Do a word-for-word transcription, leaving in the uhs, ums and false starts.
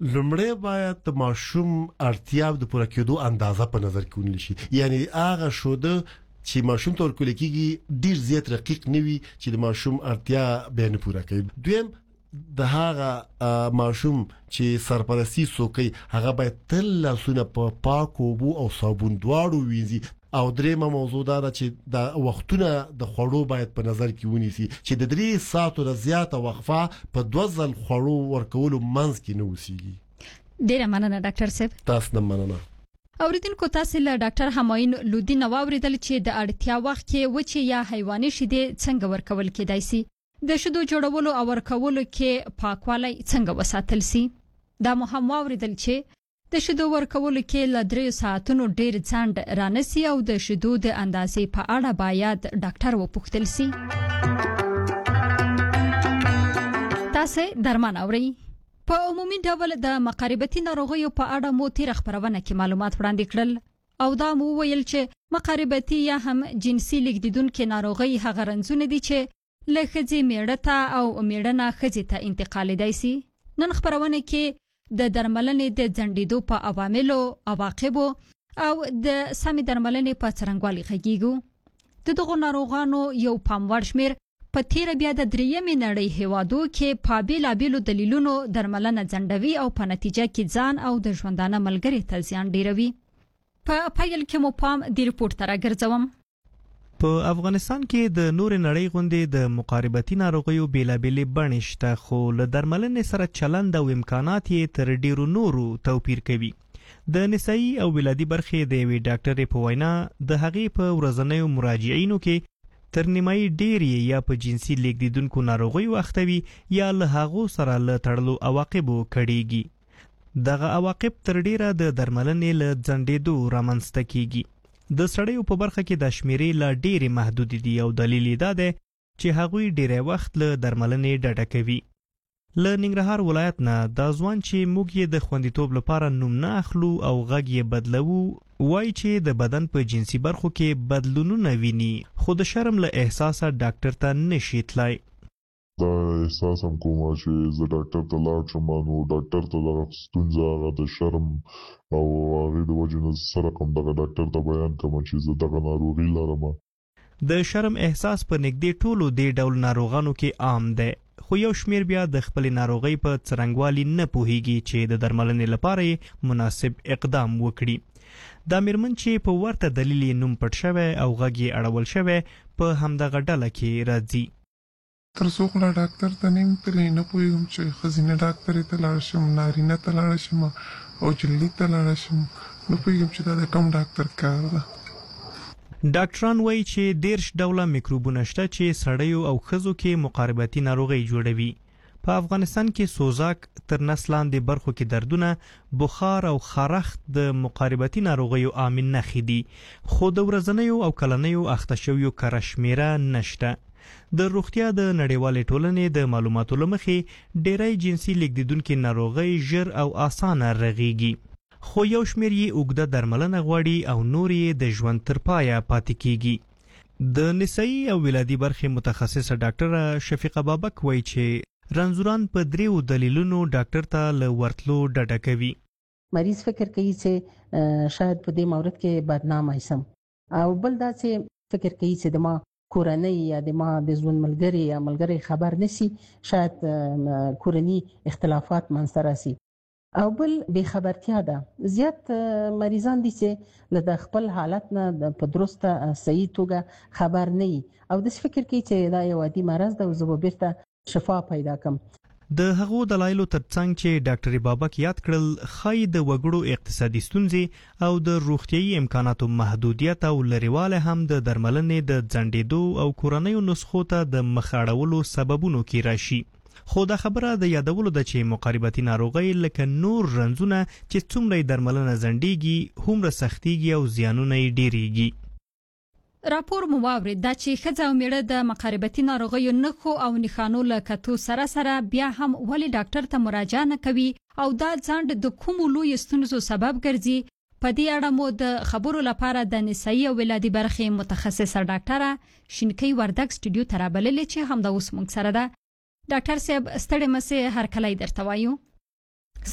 لمړی باید د ماشوم اړتیاو د پوره کېدو اندازه په نظر کې ونیول شي. یعنی هغه شوده چې ماشوم تور کول کېږي ډیر زیات رقیق نوي چې د ماشوم اړتیا به نه پوره کوي. دویم د هغه ماشوم چې سرپرستی سوکي هغه باید تل لاسونه په پاکو اوبو او صابون دواړو وینځي. او درېمه موضوع دا ده چې د وختونه د خوړو باید په نظر کې ونیسي چې د درې ساعتو د زیاته وقفه په دوه ځل خوړو ورکولو منځ کې نه وسیږي. ډیره مننه ډاکټر صاحب. تاسو نه مننه. اوریدونکو تاسو له ډاکټر همایون لودی نو اوریدل چې د اړتیا وخت کې وچه یا حیواني شیدې څنګه ورکول کېدای شي، د شیدو جوړولو او ورکولو کې پاکوالی څنګه وساتل شي. دا مهم اوریدل چې د شیدو ورکولو کې ل درې ساعتونو ډیر ځند رانسی او د شیدو د اندازې په اړه باید ډاکټر وپوښتل شي. تاسو درمان اورئ. په عمومي ډول د مقاربتي ناروغیو په اړه مو تیر خبرونه کې معلومات وړاندې کړل او دا مو ویل چې مقاربتي یا هم جنسي لیږدیدونکو ناروغي هغه رنځونه دي چې له ښځې میړه ته او میړه نه ښځې ته انتقالېدای شي. نن خبرونه کې د درملنې د ځنډېدو په عواملو، عواقبو او د سمې درملنې په څرنګوالي غږیږو. د دغو ناروغانو یو پاموړ شمیر په تیر بیا د درېیمې نړۍ هیوادو کې په بیلابیلو دلیلونو درملنه ځنډوي او په نتیجه کې ځان او د ژوندانه ملګري ته زیان ډیروي. په پیل کې مو پام د ریپورت ته راګرځوم. په افغانستان کې د نور نړۍ غوندې د مقاربتي ناروغیو بیلابېلې بڼې شته، خو له درملنې سره چلند او امکانات یې تر ډیرو نورو توپیر کوي. د نسایي او ولادي برخې د یوې ډاکټرې په وینا د هغې په ورځنیو مراجعینو کې تر نیمایي ډیر یا په جنسي لیږدیدونکو ناروغیو اخته وي یا له هغو سره له تړلو عواقبو کړېږي. دغه عواقب تر ډیره د درملنې له ځنډېدو رامنځته کیږي. د سړیو په برخه کې د شمیرې لا ډېری محدود دي او دلیل یې دا دی چې هغوی ډېری وخت له درملنې ډډه کوي. له ننګرهار ولایت نه دا ځوان چې موږ یې د خوندیتوب لپاره نوم نه اخلو او غږ یې بدلوو وایي چې د بدن په جنسي برخو کې بدلونونه ویني، خو د شرم له احساسه ډاکټر ته نشي تلای. دا احساس هم کومه چې زه ډاکټر ته لاړ شم نو ډاکټر ته دغه ستونزه هغه د شرم او هغې د وجې نه سره کوم دغه ډاکټر ته بیان کوم چې زه دغه ناروغي لرم. د شرم احساس په نږدې ټولو دې ډول ناروغانو کې عام دی، خو یو شمیر بیا د خپلې ناروغۍ په څرنګوالي نه پوهیږي چې د درملنې لپاره یې مناسب اقدام وکړي. دا میرمن چې په ورته دلیل یې نوم پټ شوی او غږ یې اړول شوی په همدغه ډله کې راځي. تر څو خو لا ډاکټر ته نه تللی نه پوهېږم چې ښځینه ډاکټرې ته لاړ شم، نارینه ته لاړ شم او جلدي ته لاړ شم، نه پوهېږم چې دا د کوم ډاکټر کار ده. ډاکټران وایي چې دیرش ډوله میکروبونه شته چې سړیو او ښځو کې مقاربتي ناروغۍ جوړوي. په افغانستان کې سوزاک، تر نس لاندې برخو کې دردونه، بخار او خارښت د مقاربتي ناروغیو عامل نښې دي، خو د ورځنیو او کلنیو اخته شویو کره شمیره نشته. د روغتیا د نړیوالې ټولنې د معلوماتو له مخې ډیری جنسي لیږدیدونکې ناروغۍ ژر او اسانه رغیږي، خو یو شمیر یې اوږده درملنه غواړي او نور یې د ژوند تر پایه پاتې کیږي. د نسایي او ولادي برخې متخصصه ډاکټره شفیقه بابک وایي چې رنځوران په دریو دلیلونو ډاکټر ته له ورتلو ډډه کوي. مریض فکر کوي چې شاید په دې مورد کې بدنامه شم، او بل دا چې فکر کوي چې د ما کورنۍ یا د ما د ژوند ملګری یا ملګری خبر نشي، شاید کورنۍ اختلافات منځته راشي. او بل بې خبرتیا ده. زیات مریضان دي چې له خپل حالت نه په درسته صحیح توګه خبر نه وي او د فکر کوي چې دا یو عادي مرض ده او زه به بیرته شفا پیدا کړم. د هغو دلایلو ترڅنګ چې ډاکټر بابک یاد کړل، ښایي د وګړو اقتصادي ستونزې او د روغتیايي امکاناتو محدودیت او لرېواله هم د درملنې د ځنډېدو او کورنیو نسخو ته د مخ اړولو سببونو کې راشي. خو دا خبره د یادولو ده چې مقاربتي ناروغۍ لکه نور رنځونه چې څومره درملنه ځنډېږي هومره سختېږي او زیانونه یې ډېرېږي. راپور مو واورید دا چې ښځه او میړه د مقاربتي ناروغیو نښو او نښانو له کتو سره سره بیا هم ولې ډاکټر ته مراجعه نه کوي او دا ځنډ د کومو لویو ستونزو سبب ګرځي. په دې اړه مو د خبرو لپاره د نسایي او ولادي برخې متخصصه ډاکټره شینکۍ وردګ سټوډیو ته رابللې چې همدا اوس موږ سره ده. ډاکټر صاحب ستړي مسه هر کله درته وایو.